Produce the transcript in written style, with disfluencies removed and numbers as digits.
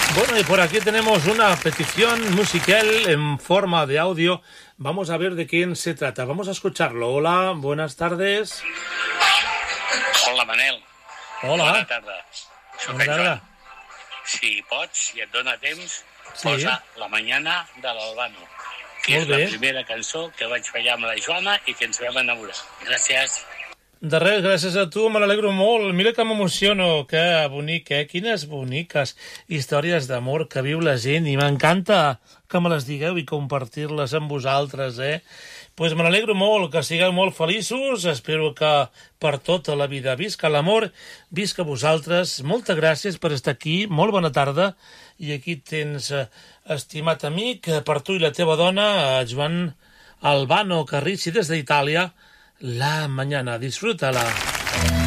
Bueno, y por aquí tenemos una petición musical en forma de audio. Vamos a ver de quién se trata. Vamos a escucharlo. Hola, buenas tardes. Hola, Manel. Hola. Bona tarda. Soc Bona en tarda. Joan. Si pots, i et dona temps, Sí. posa La Mañana de l'Albano, que Molt és la bé. primera cançó que vaig fallar amb la Joana i que ens vam enamorar. Gràcies. De res, gràcies a tu, me n'alegro molt. Mira que m'emociono, que bonic, eh? Quines boniques històries d'amor que viu la gent i m'encanta que me les digueu i compartir-les amb vosaltres, eh? Pues me n'alegro molt, que sigueu molt feliços, espero que per tota la vida visca l'amor, visca vosaltres. Moltes gràcies per estar aquí, molt bona tarda, i aquí tens, estimat amic, per tu i la teva dona, Joan Albano Carricci des d'Itàlia, La Mañana. Disfrútala.